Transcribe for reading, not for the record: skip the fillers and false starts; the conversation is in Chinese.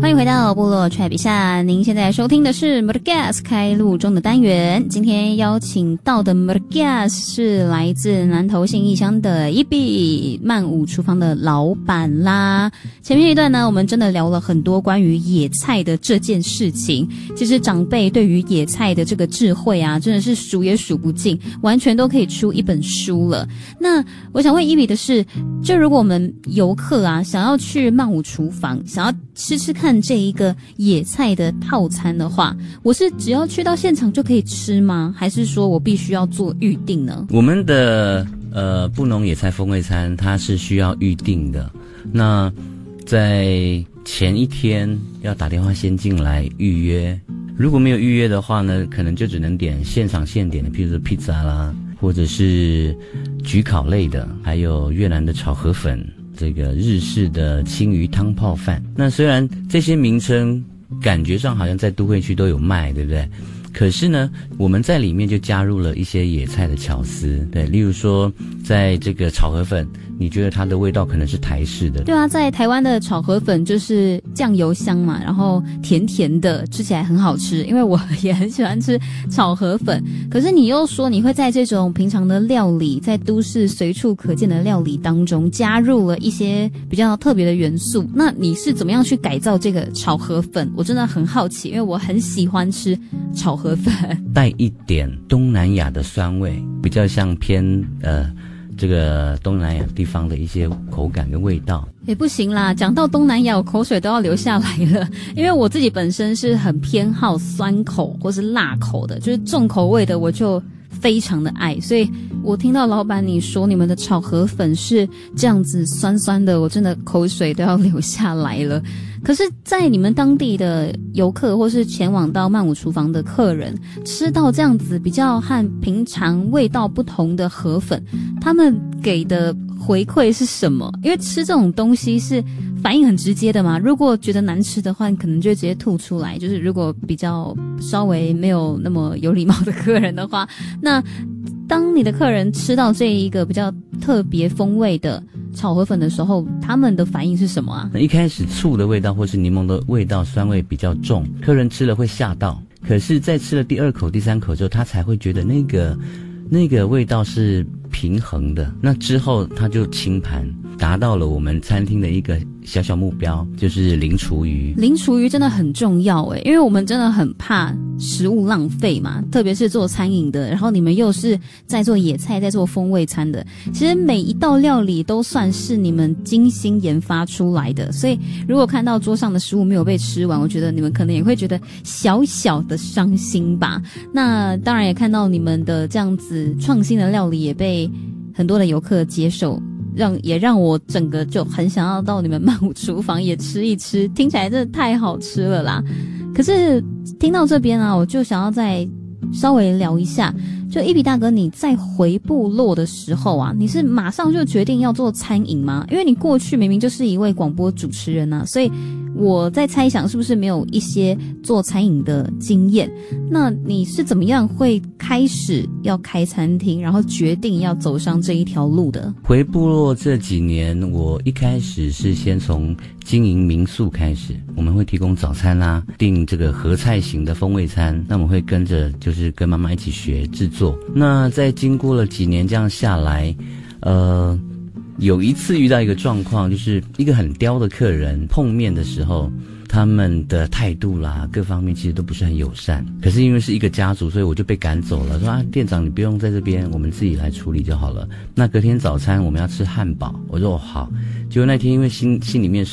欢迎回到部落踹比下，您现在收听的是 Murgas 开路中的单元。今天邀请到的 Murgas 是来自南投信义乡的一比曼舞厨房的老板啦。前面一段呢，我们真的聊了很多关于野菜的这件事情。其实长辈对于野菜的这个智慧啊，真的是数也数不尽，完全都可以出一本书了。那我想问一比的是，就如果我们游客啊想要去曼舞厨房，想要吃吃看这一个野菜的套餐的话，我是只要去到现场就可以吃吗？还是说我必须要做预定呢？ 我们的布农野菜风味餐它是需要预定的，那在前一天要打电话先进来预约，如果没有预约的话呢，可能就只能点现场现点的，譬如说披萨啦，或者是焗烤类的，还有越南的炒河粉，这个日式的青鱼汤泡饭。那虽然这些名称感觉上好像在都会区都有卖，对不对？可是呢，我们在里面就加入了一些野菜的巧思，对，例如说，在这个炒河粉，你觉得它的味道可能是台式的， 对啊，在台湾的炒河粉就是酱油香嘛，然后甜甜的，吃起来很好吃，因为我也很喜欢吃炒河粉。可是你又说你会在这种平常的料理，在都市随处可见的料理当中加入了一些比较特别的元素，那你是怎么样去改造这个炒河粉？我真的很好奇，因为我很喜欢吃炒河粉， 带一点东南亚的酸味，比较像偏这个东南亚地方的一些口感跟味道。 也不行啦，讲到东南亚我口水都要流下来了，因为我自己本身是很偏好酸口或是辣口的，就是重口味的我就非常的爱，所以我听到老板你说你们的炒河粉是这样子酸酸的，我真的口水都要流下来了。可是在你们当地的游客或是前往到曼舞厨房的客人吃到这样子比较和平常味道不同的河粉，他们给的回馈是什么？因为吃这种东西是反应很直接的嘛，如果觉得难吃的话，你可能就会直接吐出来，就是如果比较稍微没有那么有礼貌的客人的话，那当你的客人吃到这一个比较特别风味的炒河粉的时候，他们的反应是什么啊？ 一开始醋的味道或是柠檬的味道酸味比较重，客人吃了会吓到，可是在吃了第二口第三口之后，他才会觉得那个味道是平衡的，那之后他就清盘，达到了我们餐厅的一个小小目标，就是零厨余。零厨余真的很重要诶，因为我们真的很怕食物浪费嘛，特别是做餐饮的，然后你们又是在做野菜在做风味餐的，其实每一道料理都算是你们精心研发出来的，所以如果看到桌上的食物没有被吃完，我觉得你们可能也会觉得小小的伤心吧。那当然也看到你们的这样子创新的料理也被很多的游客接受，也让我整个就很想要到你们曼舞厨房也吃一吃，听起来真的太好吃了啦。可是听到这边啊，我就想要再稍微聊一下，就一比大哥你在回部落的时候啊，你是马上就决定要做餐饮吗？因为你过去明明就是一位广播主持人啊，所以我在猜想是不是没有一些做餐饮的经验，那你是怎么样会开始要开餐厅，然后决定要走上这一条路的？回部落这几年，我一开始是先从经营民宿开始，我们会提供早餐啦，订这个合菜型的风味餐，那我们会跟着就是跟妈妈一起学制作。那在经过了几年这样下来，有一次遇到一个状况，就是一个很刁的客人碰面的时候，他们的态度啦各方面其实都不是很友善，可是因为是一个家族，所以我就被赶走了，说店长你不用在这边，我们自己来处理就好了。那隔天早餐我们要吃汉堡，我说好，结果那天因为心里面